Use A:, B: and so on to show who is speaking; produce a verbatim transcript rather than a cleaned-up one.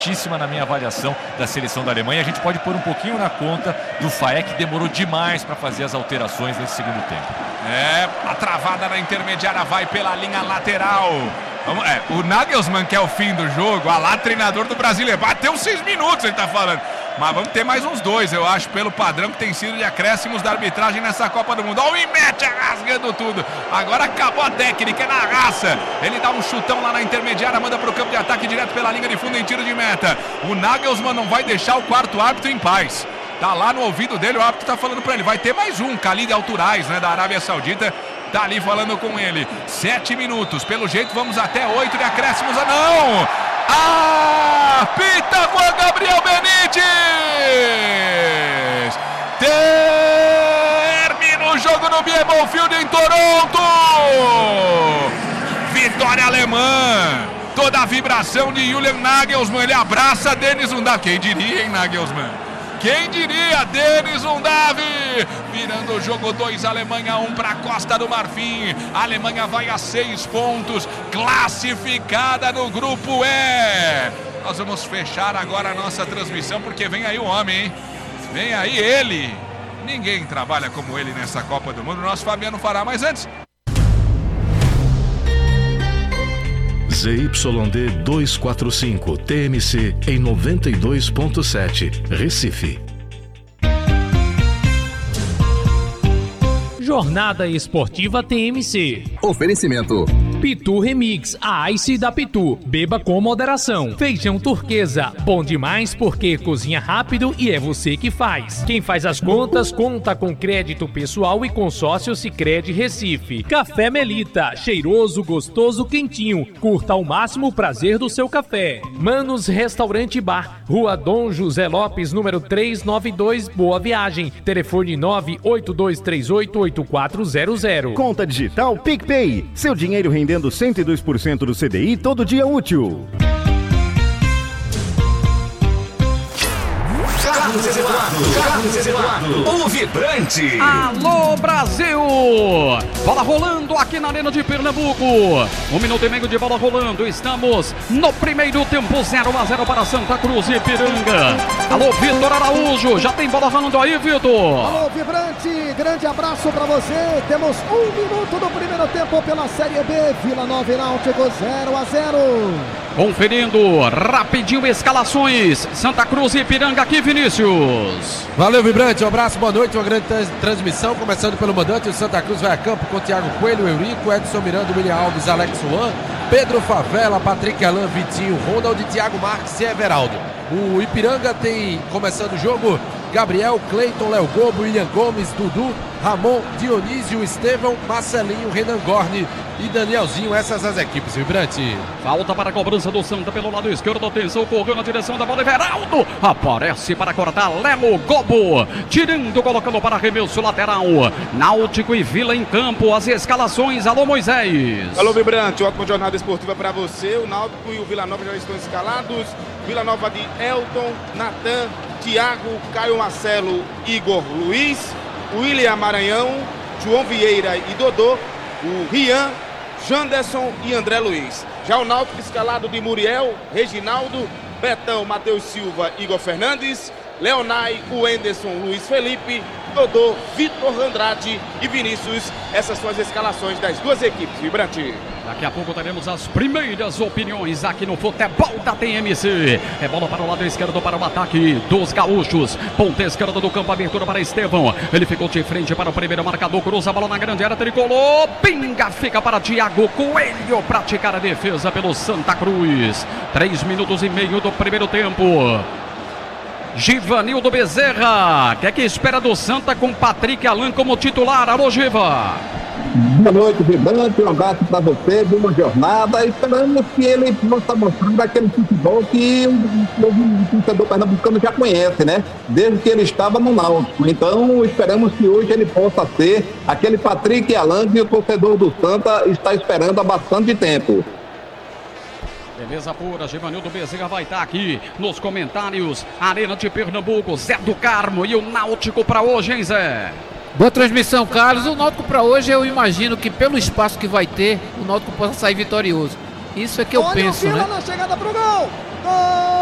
A: Na minha avaliação da seleção da Alemanha. A gente pode pôr um pouquinho na conta do Faé, que demorou demais para fazer as alterações nesse segundo tempo.
B: É, a travada na intermediária vai pela linha lateral. Vamos, é, o Nagelsmann, que é o fim do jogo, a lá treinador do Brasileiro, bateu seis minutos, ele tá falando. Mas vamos ter mais uns dois, eu acho, pelo padrão que tem sido de acréscimos da arbitragem nessa Copa do Mundo. Olha o Immete rasgando tudo. Agora acabou a técnica, é na raça. Ele dá um chutão lá na intermediária, manda pro campo de ataque direto pela linha de fundo em tiro de meta. O Nagelsmann não vai deixar o quarto árbitro em paz. Tá lá no ouvido dele, o árbitro tá falando pra ele. Vai ter mais um, Khalid Al-Turais, né, da Arábia Saudita. Tá ali falando com ele. Sete minutos, pelo jeito vamos até oito de acréscimos. Ah, não! Ah! Pita Juan Gabriel Benítez! Termina o jogo no Biebon Field em Toronto! Vitória alemã! Toda a vibração de Julian Nagelsmann. Ele abraça Denis Undav. Quem diria, hein, Nagelsmann? Quem diria, Denis Undav, virando o jogo dois, Alemanha um para a Costa do Marfim. A Alemanha vai a seis pontos, classificada no grupo E. Nós vamos fechar agora a nossa transmissão, porque vem aí o homem, hein? Vem aí ele. Ninguém trabalha como ele nessa Copa do Mundo. Nosso Fabiano fará, mas antes...
C: Z Y D duzentos e quarenta e cinco T M C em noventa e dois ponto sete, Recife.
D: Jornada Esportiva T M C.
E: Oferecimento
D: Pitu Remix, a Ice da Pitu. Beba com moderação. Feijão turquesa, bom demais porque cozinha rápido e é você que faz. Quem faz as contas, conta com crédito pessoal e consórcio Sicredi Recife. Café Melita, cheiroso, gostoso, quentinho. Curta ao máximo o prazer do seu café. Manos Restaurante Bar, Rua Dom José Lopes, número trezentos e noventa e dois, Boa Viagem. Telefone nove oito dois três oito oito quatro zero zero.
F: Conta digital PicPay, seu dinheiro rendendo cento e dois por cento do C D I todo dia útil.
E: Carlos Eduardo, Carlos Eduardo, o vibrante.
G: Alô, Brasil! Bola rolando aqui na Arena de Pernambuco. Um minuto e meio de bola rolando. Estamos no primeiro tempo, zero a zero para Santa Cruz e Ipiranga. Alô, Vitor Araújo, já tem bola rolando aí, Vitor.
H: Alô, vibrante, grande abraço para você. Temos um minuto do primeiro tempo pela Série B. Vila Nova e Náutico, zero a zero.
G: Conferindo rapidinho escalações. Santa Cruz e Ipiranga aqui, Vinícius.
I: Valeu, vibrante, um abraço, boa noite, uma grande trans- transmissão, começando pelo mandante. O Santa Cruz vai a campo com Thiago Coelho, Eurico, Edson Miranda, William Alves, Alex Juan, Pedro Favela, Patrick Alain, Vitinho, Ronald, Thiago Marques e Everaldo. O Ipiranga tem, começando o jogo, Gabriel, Cleiton, Léo Gobo, William Gomes, Dudu, Ramon, Dionísio, Estevão, Marcelinho, Renan Gorni e Danielzinho. Essas as equipes, vibrante.
G: Falta para a cobrança do Santa pelo lado esquerdo. Atenção, correu na direção da bola. Everaldo aparece para cortar. Léo Gobo tirando, colocando para arremesso lateral. Náutico e Vila em campo. As escalações. Alô, Moisés.
J: Alô, vibrante. Ótima jornada esportiva para você. O Náutico e o Vila Nova já estão escalados. Vila Nova de Elton, Natan, Thiago, Caio Marcelo, Igor Luiz, William Maranhão, João Vieira e Dodô, o Rian, Janderson e André Luiz. Já o Náutico escalado de Muriel, Reginaldo, Betão, Matheus Silva, Igor Fernandes, Leonai, o Enderson, Luiz Felipe, Dodô, Vitor Andrade e Vinícius. Essas são as escalações das duas equipes, vibrante.
G: Daqui a pouco teremos as primeiras opiniões aqui no futebol da T M C. É bola para o lado esquerdo para o ataque dos gaúchos. Ponta esquerda do campo, abertura para Estevão. Ele ficou de frente para o primeiro marcador. Cruza a bola na grande área, tricolor. Pinga, fica para Thiago Coelho praticar a defesa pelo Santa Cruz. Três minutos e meio do primeiro tempo. Givanildo Bezerra, o que é que espera do Santa com Patrick Alain como titular? Alô, Giva.
K: Boa noite, vibrante, um abraço para você, boa jornada. Esperamos que ele possa mostrar aquele futebol que o, o torcedor pernambucano já conhece, né? Desde que ele estava no Náutico. Então, esperamos que hoje ele possa ser aquele Patrick Alain que o torcedor do Santa está esperando há bastante tempo.
G: Beleza pura, Givanildo Bezerra vai estar aqui nos comentários. Arena de Pernambuco, Zé do Carmo e o Náutico para hoje, hein, Zé?
L: Boa transmissão, Carlos. O Náutico para hoje, eu imagino que pelo espaço que vai ter, o Náutico possa sair vitorioso. Isso é que eu
H: Olha
L: penso,
H: o Vila
L: né?
H: na chegada pro gol. Gol!